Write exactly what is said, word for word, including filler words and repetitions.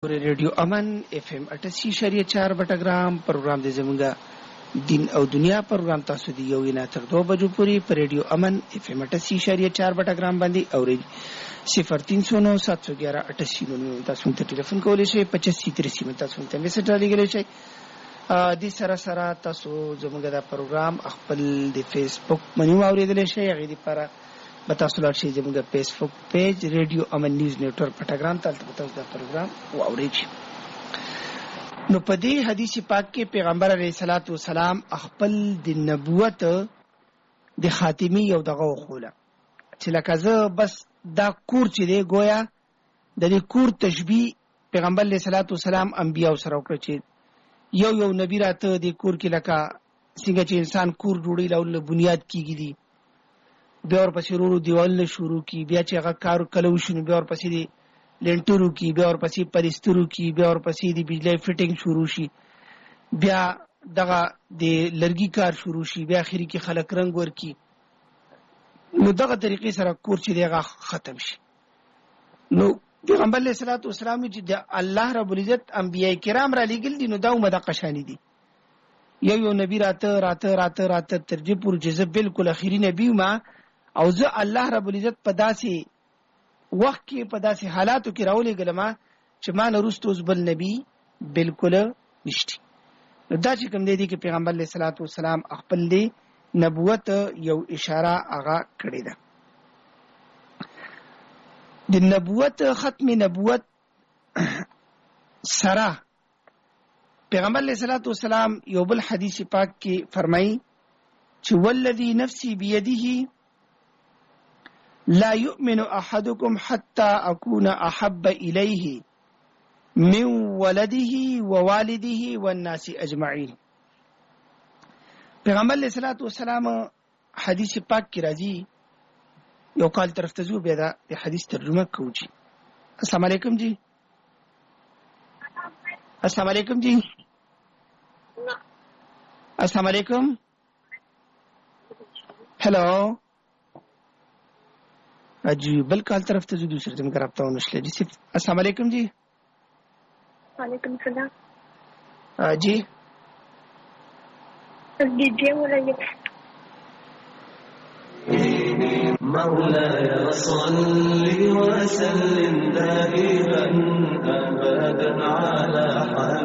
रेडियो अमन F M अठासी शरीय चार बटाग्राम प्रोग्राम दे जमुंगा दिन और दुनिया प्रोग्राम तासु दी यौ इना तक दो बजो पूरी पर रेडियो अमन एफ एम अठासी शरीय चार बटाग्राम बांधी और सिफर तीन सौ नौ सात सौ ग्यारह अठासी नौ तासु ते टेलीफोन कोले से पचासी तिरासी में तासु ते मैसेज डाली गले से दी सरा सरा तासु जमुंगा दा प्रोग्राम खपल दे फेसबुक मनु आवरेदले से यगी दी पारा बतासु लाशी जमुंगा फेसबुक पेज रेडियो अमन न्यूज नेटवर्क पटाग्राम ताल बतासु दा प्रोग्राम वो आवरेज नो पदी हदीस पाक के पैगंबर अलैहिस्सलातु वसलाम खपल द नबुवत د خاتمی یو دغه خوله چې لکه زه بس دا کور چې دی گویا د دې کور تشبیه پیغمبر علیه الصلاۃ والسلام انبیاء سره وکړه چې یو یو نبی راته د کور کې لکه څنګه چې انسان کور جوړی لاول بنیاد کیږي دی بیا ورپسې ورو دیوال شروع کی بیا چې هغه کار کلو شنو بیا ورپسې دی لینټرو کی بیا ورپسې پرسترو کی بیا ورپسې دی بجلی فټینګ شروع شي بیا دغه د لرګي کار شروع شي بیا اخري کې خلک رنگ ورکی نو دغه طریقې سره کور چې دغه ختم شي نو پیغمبر علیه الصلاۃ والسلام چې د الله رب العزت انبیای کرام را لېږل دي نو دا هم د قشانی دي یو یو نبی راته راته راته راته ترجه پور جزب بالکل اخیری نبی ما او زه الله رب العزت په داسې وخت کې په داسې حالاتو کې راولې ګلما چې ما نه رستو بل نبی بالکل نشتی دا چې کوم دی کې پیغمبر علیه الصلاۃ والسلام خپل دی نبوت یو اشاره هغه کړی ده د نبوت ختم نبوت سره پیغمبر علیه الصلاۃ والسلام یو بل حدیث پاک کې فرمایي چې والذي نفسي بيده لا يؤمن احدكم حتى اكون احب اليه من ولده ووالده والناس اجمعين پیغمبر علیہ الصلوۃ والسلام حدیث پاک کی راځي یو کال طرف ته زو به دا حدیث ترجمه کوجی السلام علیکم جی السلام علیکم جی السلام علیکم हेलो जी बल काल तरफ ته زو دوسر تم کرابتا ونشله جی السلام علیکم جی وعلیکم السلام جی ديجي ولا مولاي صل وسلم دائما ابدا على